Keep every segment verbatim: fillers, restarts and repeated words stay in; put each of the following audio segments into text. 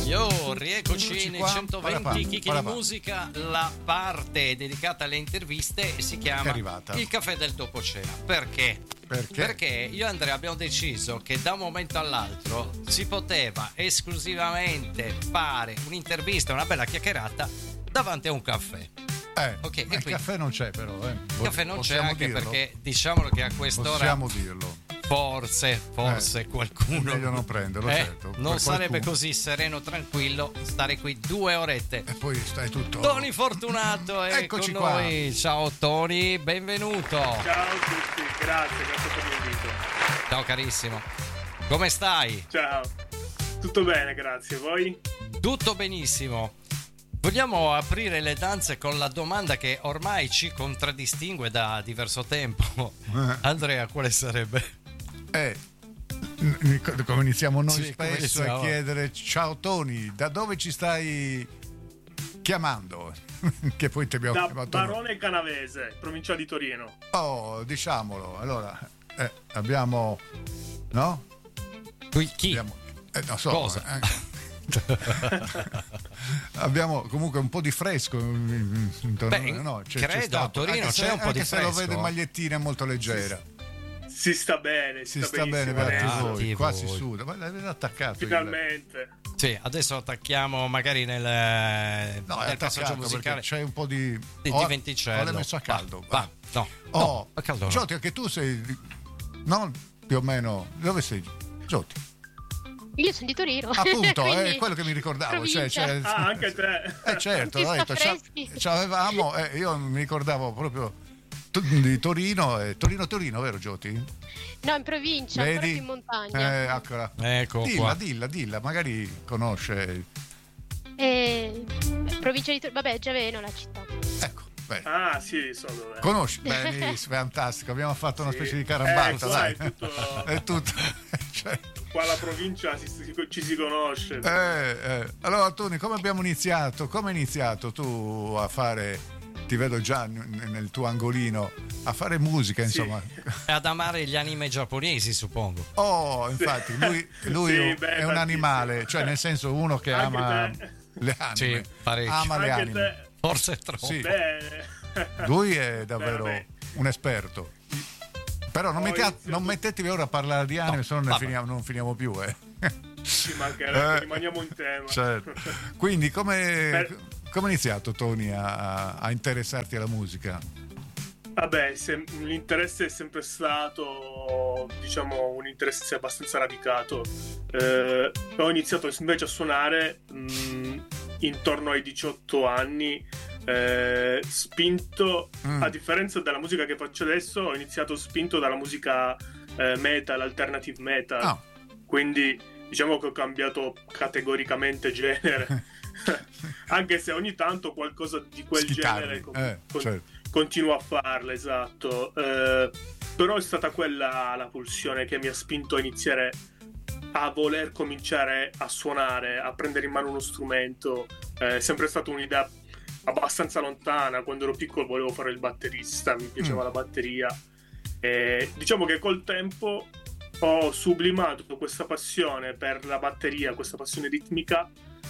Yo, rieccoci nei qua. centoventi chicchi di musica, la parte dedicata alle interviste si chiama Il caffè del dopo cena. Perché? Perché? Perché io e Andrea abbiamo deciso che da un momento all'altro si poteva esclusivamente fare un'intervista, una bella chiacchierata davanti a un caffè. Eh, okay, il quindi, caffè non c'è però eh. Il caffè non c'è anche dirlo? Perché diciamolo che a quest'ora possiamo dirlo forse, forse eh, qualcuno meglio non prenderlo, eh, certo. Non sarebbe qualcuno. Così sereno, tranquillo stare qui due orette e poi stai tutto. Tony Fortunato è Eccoci con qua. noi. Ciao Tony, benvenuto. Ciao a tutti, grazie, grazie per l'invito. Ciao carissimo, come stai? Ciao, tutto bene, grazie. Voi? Tutto benissimo. Vogliamo aprire le danze con la domanda che ormai ci contraddistingue da diverso tempo. Eh. Andrea, quale sarebbe? Eh, come iniziamo noi sì, spesso a chiedere: ciao Tony, da dove ci stai chiamando? Che poi ti abbiamo da chiamato Barone noi. Canavese, provincia di Torino. Oh, diciamolo. Allora, eh, abbiamo, no? Qui chi? Abbiamo, eh, non so, cosa? Eh. Abbiamo comunque un po' di fresco intorno. Beh, no, c'è, credo c'è stato. a Torino anche c'è se, un po' di anche se fresco. lo vedo in magliettina, è molto leggera. Si, si sta bene, si, si sta, sta bene per ah, voi. Qua voi. si suda, ma l'avete attaccato finalmente. Il... Sì, adesso attacchiamo magari nel, no, nel passaggio musicale. C'è un po' di di, oh, di venticello. l'hai messo a caldo. Va, va. No, oh, no, a caldo no. Giotti, anche tu sei, no, più o meno. Dove sei, Giotti? Io sono di Torino. Appunto, è quello che mi ricordavo. Cioè, cioè, ah, anche te. Eh certo, ho detto, ci avevamo, eh, io mi ricordavo proprio di Torino, eh, Torino-Torino, vero Giotti? No, in provincia, vedi? ancora più in montagna. Eh, eccola. Ecco dilla, qua. dilla, dilla, magari conosce. Eh, provincia di Torino, vabbè, Giaveno la città. Ecco. Beh. Ah sì, so dove. Conosci? Benissimo, fantastico. Abbiamo fatto una sì. specie di carambata, eh, dai. È tutto. È tutto. Cioè. Qua la provincia si, si, ci si conosce. Eh, eh. Allora, Tony, come abbiamo iniziato? Come hai iniziato tu a fare? Ti vedo già nel tuo angolino a fare musica, insomma. Sì. Ad amare gli anime giapponesi, suppongo. Oh, infatti, lui, lui sì, beh, è un animale, cioè nel senso uno che anche ama te. le anime. Sì, parecchio. Ama le anche anime. te. Forse troppo. Sì. Bene. Lui è davvero beh, un esperto. Però non, metti, non mettetevi ora a parlare di anime, no, se no ne finiamo, non finiamo più, eh. Ci mancherebbe, Eh, rimaniamo in tema. Certo. Quindi come per... come hai iniziato, Tony, a, a interessarti alla musica? Vabbè, se, l'interesse è sempre stato, diciamo, un interesse abbastanza radicato. Eh, ho iniziato invece a suonare mh, intorno ai diciotto anni, eh, spinto, mm. a differenza della musica che faccio adesso, ho iniziato spinto dalla musica eh, metal, alternative metal. Oh. Quindi diciamo che ho cambiato categoricamente genere. Anche se ogni tanto qualcosa di quel Schitarri, genere con, eh, con, certo. continuo a farlo, esatto. Eh, però è stata quella la pulsione che mi ha spinto a iniziare a voler cominciare a suonare, a prendere in mano uno strumento. Eh, è sempre stata un'idea abbastanza lontana. Quando ero piccolo volevo fare il batterista, mi piaceva mm. la batteria. E diciamo che col tempo ho sublimato questa passione per la batteria, questa passione ritmica,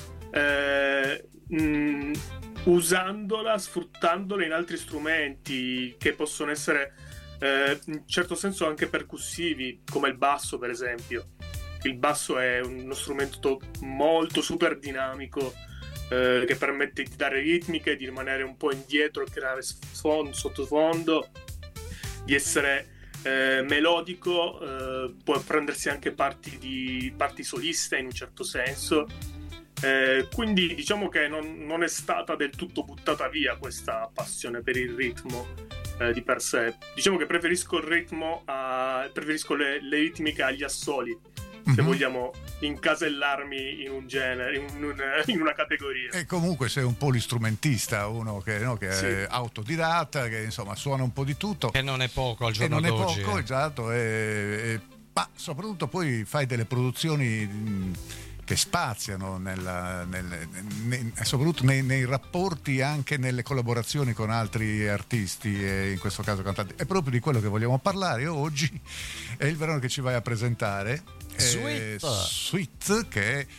eh, mh, usandola, sfruttandola in altri strumenti che possono essere eh, in certo senso anche percussivi, come il basso per esempio. Il basso è uno strumento molto super dinamico, eh, che permette di dare ritmiche, di rimanere un po' indietro, creare sfondo, sottofondo, di essere eh, melodico, eh, può prendersi anche parti di parti soliste in un certo senso. Eh, quindi diciamo che non, non è stata del tutto buttata via questa passione per il ritmo eh, di per sé. Diciamo che preferisco il ritmo a, preferisco le, le ritmiche agli assoli, se mm-hmm. vogliamo incasellarmi in un genere, in, un, in una categoria. E comunque sei un polistrumentista, uno che, no, che sì. è autodidatta, che insomma suona un po' di tutto. Che non è poco al giorno e non d'oggi. è poco, eh. esatto. E, e, ma soprattutto poi fai delle produzioni mh, che spaziano nella, nel, nei, soprattutto nei, nei rapporti, anche nelle collaborazioni con altri artisti, e in questo caso cantanti. È proprio di quello che vogliamo parlare oggi. È il brano che ci vai a presentare, Sweet, eh, Sweet, che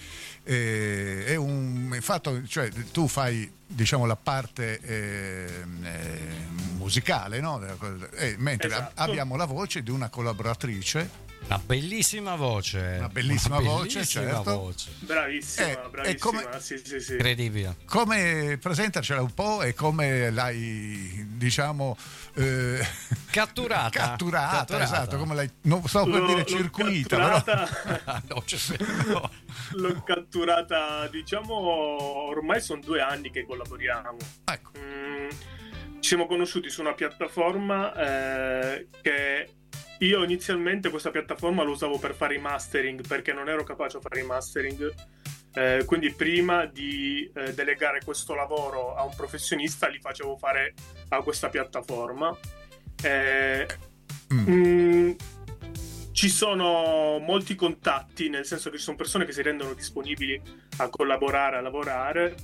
eh, è un fatto, cioè tu fai diciamo la parte eh, eh, musicale, no? Eh, mentre Esatto. abbiamo la voce di una collaboratrice. Una bellissima voce. Una bellissima Una voce, bellissima certo. voce. Bravissima, Eh, bravissima. e come- Sì, sì, sì. Incredibile. Come presentarcela un po' e come l'hai, diciamo, eh, Catturata. catturata, Catturata. esatto, come l'hai, non stavo per L'ho- dire l'ho circuita, però catturata- No, cioè, no. L'ho catturata, diciamo, ormai sono due anni che collaboriamo. ecco, Mm, ci siamo conosciuti su una piattaforma eh, che io inizialmente questa piattaforma lo usavo per fare i mastering perché non ero capace a fare i mastering. Eh, quindi prima di eh, delegare questo lavoro a un professionista li facevo fare a questa piattaforma. Eh, Mm. mm, ci sono molti contatti, nel senso che ci sono persone che si rendono disponibili a collaborare, a lavorare,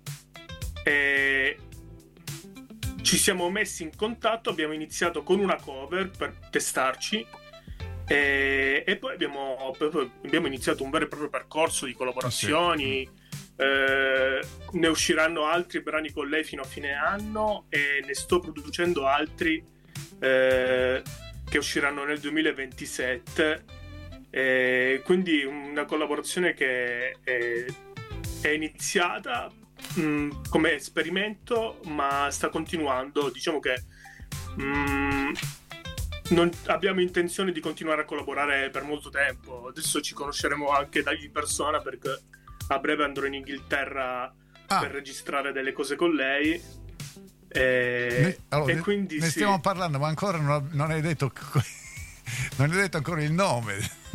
e ci siamo messi in contatto, abbiamo iniziato con una cover per testarci e, e poi abbiamo, poi abbiamo iniziato un vero e proprio percorso di collaborazioni. Eh, ne usciranno altri brani con lei fino a fine anno e ne sto producendo altri eh, che usciranno nel duemilaventisette, eh, quindi una collaborazione che è, è iniziata mh, come esperimento ma sta continuando. Diciamo che mh, non abbiamo intenzione di continuare a collaborare per molto tempo. Adesso ci conosceremo anche da di persona perché a breve andrò in Inghilterra Ah. per registrare delle cose con lei. E, ne, allora, e ne- quindi ne sì. stiamo parlando, ma ancora non, non hai detto non hai detto ancora il nome.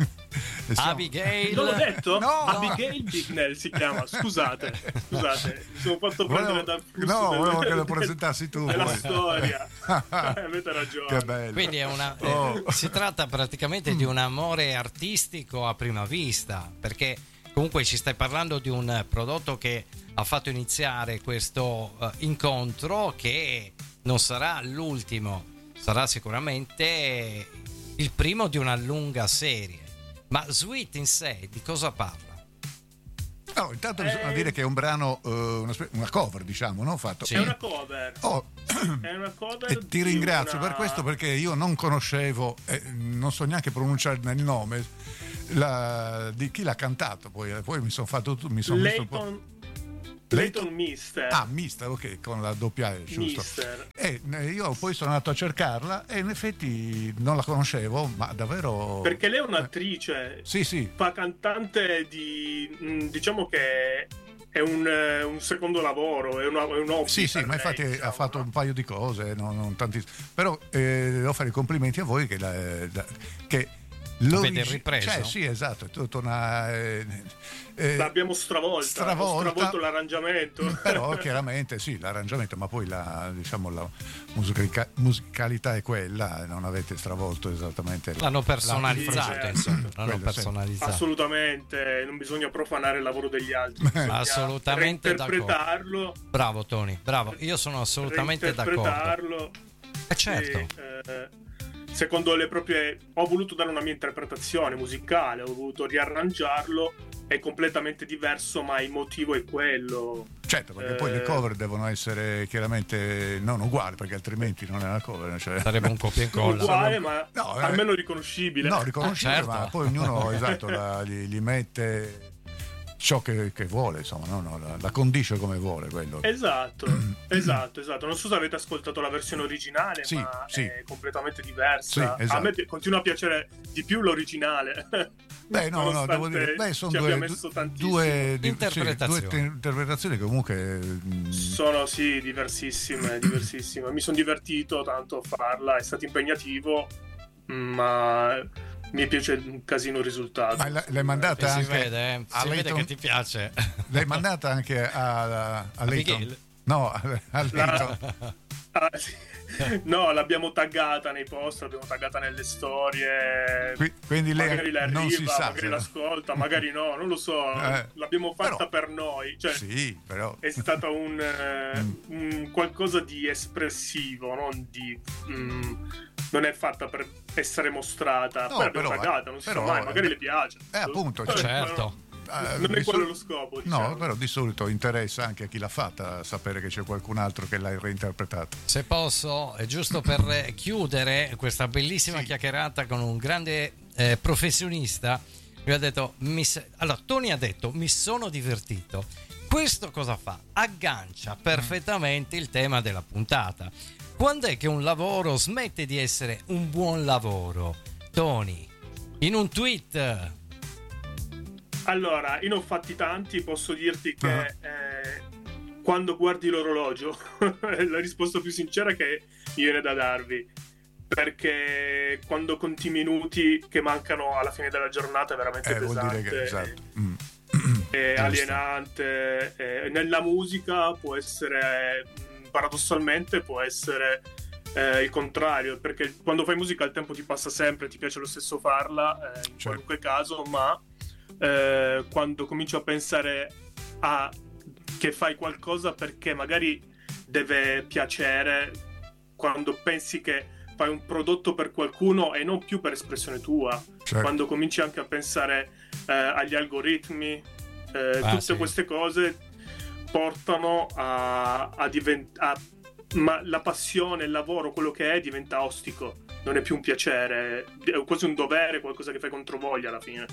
E siamo- Abigail. Non l'ho detto? No. Abigail Bignell si chiama. Scusate, scusate, mi sono fatto prendere Volevo- dal flusso no, del- volevo che lo del- presentassi tu, della poi. storia. Avete ragione. Che bello. Quindi è una, Oh. eh, si tratta praticamente di un amore artistico a prima vista, perché comunque ci stai parlando di un prodotto che ha fatto iniziare questo eh, incontro, che non sarà l'ultimo, sarà sicuramente il primo di una lunga serie. Ma Sweet in sé di cosa parla? No, intanto Eh. bisogna dire che è un brano, eh, una, spe- una cover, diciamo, no? Fatto. Sì. È una cover. Oh, È una cover. e ti di ringrazio una- per questo, perché io non conoscevo, eh, non so neanche pronunciarne il nome, la- di chi l'ha cantato. Poi, poi mi sono fatto tu- mi sono visto un po'. Layton, Layton? Layton Mister. Ah, Mister, ok, con la doppia E, giusto. Mister. E eh, io poi sono andato a cercarla e in effetti non la conoscevo, ma davvero. Perché lei è un'attrice. Sì, sì. Fa cantante di. mh, Diciamo che è un, eh, un secondo lavoro, è, una, è un hobby. Sì, sì, per ma lei, infatti diciamo, ha fatto no? un paio di cose, non, non tanti- però eh, devo fare i complimenti a voi che, la, la- che l'origi- Avete ripreso? Cioè, sì, esatto, è tutta una eh, eh, L'abbiamo stravolta, stravolta. ho stravolto l'arrangiamento. però chiaramente sì, l'arrangiamento, ma poi la, diciamo, la musicalica- musicalità è quella, non avete stravolto esattamente. L'hanno personalizzato, Sì, certo. insomma, l'hanno Quello, sì. personalizzato. Assolutamente, non bisogna profanare il lavoro degli altri. bisogna Assolutamente reinterpretarlo. Bravo Tony, bravo, io sono assolutamente d'accordo. reinterpretarlo. Eh, certo. Sì, eh, secondo le proprie, ho voluto dare una mia interpretazione musicale, ho voluto riarrangiarlo, è completamente diverso, ma il motivo è quello. Certo, perché Eh, poi le cover devono essere chiaramente non uguali, perché altrimenti non è una cover. Cioè... Sarebbe un copia e Non incolla. uguale, ma No, eh, almeno riconoscibile. No, riconoscibile, Ah, certo. ma poi ognuno esatto, la- gli, gli mette ciò che, che vuole, insomma, no? No, la, la condisce come vuole quello. Esatto, esatto, esatto. Non so se avete ascoltato la versione originale, Sì, ma sì. è completamente diversa. Sì, esatto. A me pi- continua a piacere di più l'originale. Beh, no, no, Nonostante devo dire, beh, sono ci due, abbia messo tantissimo. due, di- Interpretazioni. sì, due te- interpretazioni che comunque mh, Sono sì, diversissime, diversissime. Mi sono divertito tanto a farla, è stato impegnativo, ma mi piace un casino il risultato. ma l'hai l'hai mandata E si anche vede, eh, a si vede Layton? che ti piace. L'hai mandata anche a, a Layton? Abigail? No, a, a Layton. Ah, sì. No, l'abbiamo taggata nei post, l'abbiamo taggata nelle storie. Qui- quindi lei magari le non arriva, si sa magari se- l'ascolta, magari no, non lo so. Eh, L'abbiamo fatta però- per noi. Cioè, Sì, però è stata un, eh, Mm. un qualcosa di espressivo, non di. mm, non è fatta per essere mostrata. No, Poi l'abbiamo però, taggata, non si però, sa mai, magari le piace. eh, appunto, Eh, cioè- Certo. eh, non è di quello sol- lo scopo, diciamo. No, però di solito interessa anche a chi l'ha fatta sapere che c'è qualcun altro che l'ha reinterpretata. Se posso, è giusto per chiudere questa bellissima Sì. chiacchierata con un grande eh, professionista, mi ha detto, mi se- allora Tony ha detto mi sono divertito. Questo cosa fa? Aggancia perfettamente il tema della puntata. Quando è che un lavoro smette di essere un buon lavoro? Tony, in un tweet. Allora, io ne ho fatti tanti, posso dirti che Ah. eh, quando guardi l'orologio, è la risposta più sincera che mi viene da darvi, perché quando conti i minuti che mancano alla fine della giornata è veramente Eh, vuol pesante, dire che esatto. Mm. è Giusto. alienante. eh, nella musica può essere, mh, paradossalmente, può essere eh, il contrario, perché quando fai musica il tempo ti passa sempre, ti piace lo stesso farla, eh, in Certo. qualunque caso, ma eh, quando comincio a pensare a che fai qualcosa perché magari deve piacere, quando pensi che fai un prodotto per qualcuno e non più per espressione tua, Certo. quando cominci anche a pensare eh, agli algoritmi, eh, Ah, tutte sì. queste cose portano a, a diventare, ma la passione, il lavoro, quello che è, diventa ostico, non è più un piacere, è quasi un dovere, qualcosa che fai contro voglia alla fine.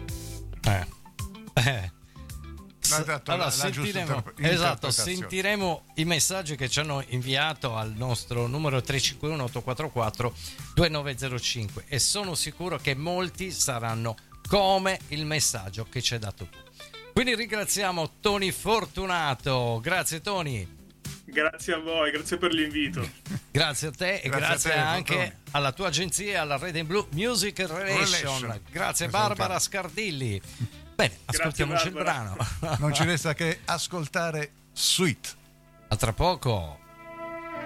Eh. Eh. L'ha dato Allora, la- la giusta sentiremo, interpre- esatto, interpretazione. sentiremo i messaggi che ci hanno inviato al nostro numero tre cinque uno otto quattro quattro due nove zero cinque e sono sicuro che molti saranno come il messaggio che ci hai dato tu. Quindi ringraziamo Tony Fortunato. Grazie Tony. Grazie a voi, grazie per l'invito. Grazie a te e Grazie a grazie te, anche Fortuna. alla tua agenzia, alla Red and Blue Music Relation. Relation. Grazie Ti Barbara salutiamo. Scardilli. Bene, ascoltiamoci il Barbara. brano. Non ci resta che ascoltare Sweet. A tra poco.